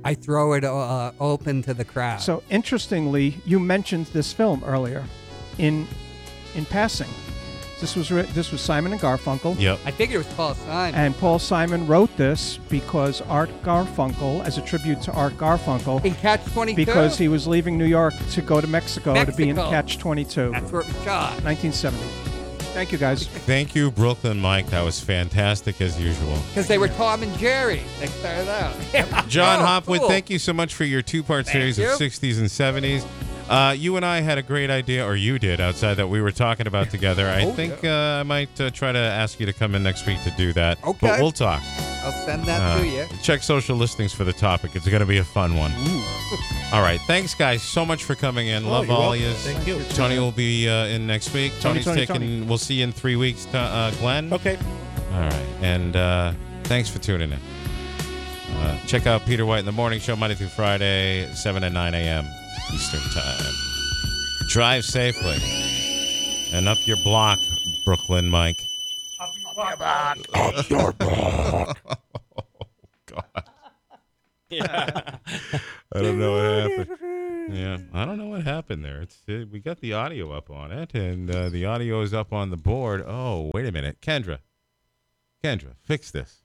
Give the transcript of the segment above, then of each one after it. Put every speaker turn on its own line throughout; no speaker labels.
I throw it open to the crowd.
So interestingly, you mentioned this film earlier, in passing. This was Simon and Garfunkel.
Yep.
I figured it was Paul Simon.
And Paul Simon wrote this because Art Garfunkel, as a tribute to Art Garfunkel,
in Catch-22?
Because he was leaving New York to go to Mexico. To be in Catch-22.
That's where it was shot.
1970. Thank you, guys.
Thank you, Brooklyn Mike. That was fantastic as usual.
Because they were Tom and Jerry. They started out.
John
Oh,
Hopwood,
cool.
thank you so much for your two-part series of 60s and 70s. You and I had a great idea, or you did, outside that we were talking about together. I think I might try to ask you to come in next week to do that.
Okay.
But we'll talk.
I'll send that to you.
Check social listings for the topic. It's going to be a fun one. All right. Thanks, guys, so much for coming in. Love all you.
Thank you.
Tony will be in next week. Tony's taking.
Tony.
We'll see you in 3 weeks, Glenn.
Okay.
All right. And thanks for tuning in. Check out Peter White in the Morning Show, Monday through Friday, 7 and 9 a.m. Eastern Time. Drive safely. And up your block, Brooklyn Mike.
Up your block.
Oh, God.
Yeah.
I don't know what happened. Yeah, I don't know what happened there. We got the audio up on it, and the audio is up on the board. Oh, wait a minute. Kendra, fix this.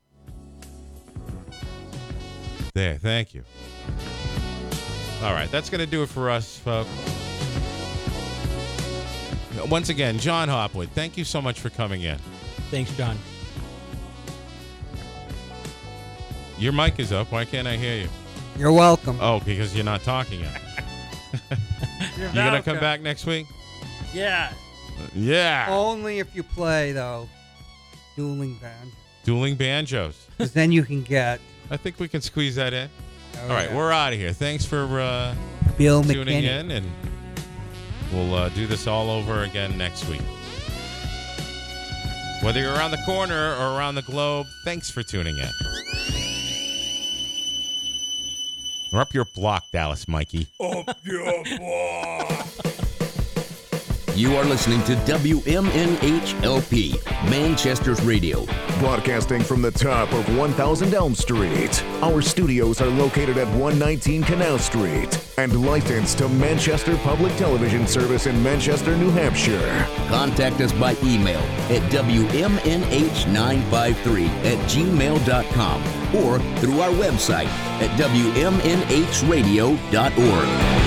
There, thank you. All right, that's going to do it for us, folks. Once again, John Hopwood, thank you so much for coming in.
Thanks, John.
Your mic is up. Why can't I hear you?
You're welcome.
Oh, because you're not talking yet. You going to come back next week?
Yeah.
Yeah.
Only if you play, though, dueling band.
Dueling banjos.
Because then you can get...
I think we can squeeze that in.
Oh,
All right, we're out of here. Thanks for
Bill
tuning
McKinney.
in, and we'll do this all over again next week. Whether you're around the corner or around the globe, thanks for tuning in. We're up your block, Dallas Mikey.
Up your block.
You are listening to WMNHLP, Manchester's radio.
Broadcasting from the top of 1000 Elm Street. Our studios are located at 119 Canal Street and licensed to Manchester Public Television Service in Manchester, New Hampshire.
Contact us by email at WMNH953@gmail.com or through our website at WMNHradio.org.